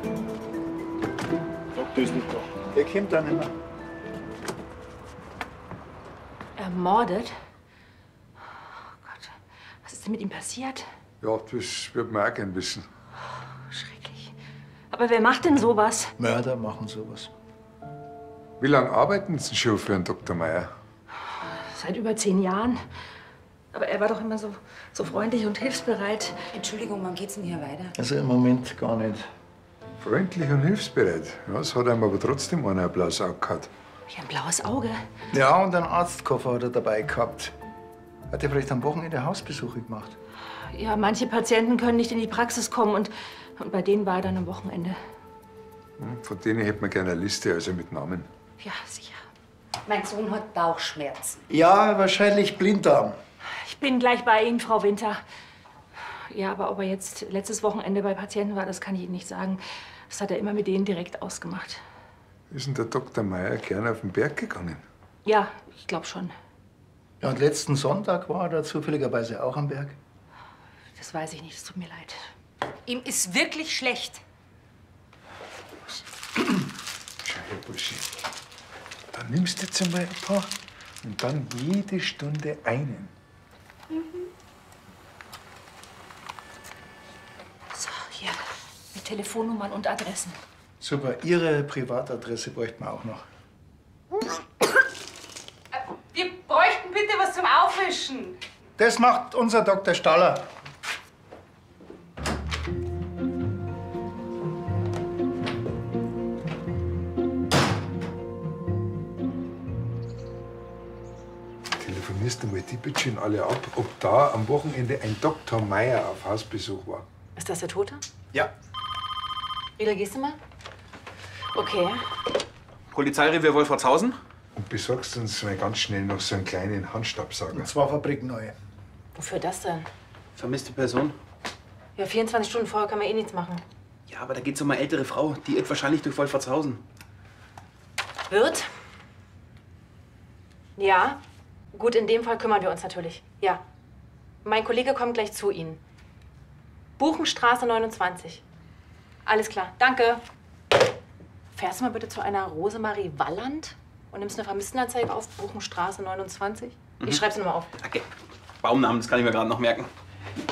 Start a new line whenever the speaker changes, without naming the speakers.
Doktor ist nicht da. Er kommt dann nicht mehr.
Ermordet? Oh Gott, was ist denn mit ihm passiert?
Ja, das wird man auch gern wissen.
Schrecklich. Aber wer macht denn sowas?
Mörder machen sowas.
Wie lange arbeiten Sie schon für einen Dr. Meier?
Seit über 10 Jahren. Aber er war doch immer so freundlich und hilfsbereit.
Entschuldigung, wann geht's denn hier weiter?
Also im Moment gar nicht.
Freundlich und hilfsbereit. Ja, das hat einem aber trotzdem einer ein blaues Auge gehabt.
Wie ein blaues Auge.
Ja, und einen Arztkoffer hat er dabei gehabt. Hat er vielleicht am Wochenende Hausbesuche gemacht?
Ja, manche Patienten können nicht in die Praxis kommen und bei denen war er dann am Wochenende.
Von denen hätte man gerne eine Liste, also mit Namen.
Ja, sicher.
Mein Sohn hat Bauchschmerzen.
Ja, wahrscheinlich Blinddarm.
Ich bin gleich bei Ihnen, Frau Winter. Ja, aber ob er jetzt letztes Wochenende bei Patienten war, das kann ich Ihnen nicht sagen. Das hat er immer mit denen direkt ausgemacht.
Ist denn der Dr. Meier gerne auf den Berg gegangen?
Ja, ich glaube schon.
Ja, und letzten Sonntag war er da zufälligerweise auch am Berg.
Das weiß ich nicht, es tut mir leid.
Ihm ist wirklich schlecht.
Schau her, Burschi. Dann nimmst du jetzt einmal ein paar und dann jede Stunde einen.
So, hier, mit Telefonnummern und Adressen.
Super, Ihre Privatadresse bräuchten wir auch noch.
Wir bräuchten bitte was zum Aufwischen.
Das macht unser Dr. Staller.
Telefonierst du mal die Bitchen alle ab, ob da am Wochenende ein Dr. Meier auf Hausbesuch war?
Ist das der Tote?
Ja.
Riedel, gehst du mal? Okay.
Polizeirevier Wolfratshausen?
Und besorgst uns mal ganz schnell noch so einen kleinen Handstaubsauger.
Und zwar fabrikneu.
Wofür das denn?
Vermisste Person?
Ja, 24 Stunden vorher kann man eh nichts machen.
Ja, aber da geht's um eine ältere Frau. Die irrt wahrscheinlich durch Wolfratshausen.
Wird? Ja. Gut, in dem Fall kümmern wir uns natürlich. Ja. Mein Kollege kommt gleich zu Ihnen. Buchenstraße 29. Alles klar, danke. Fährst du mal bitte zu einer Rosemarie Walland und nimmst eine Vermisstenanzeige auf Buchenstraße 29? Ich schreib's nochmal auf.
Okay. Baumnamen, das kann ich mir gerade noch merken.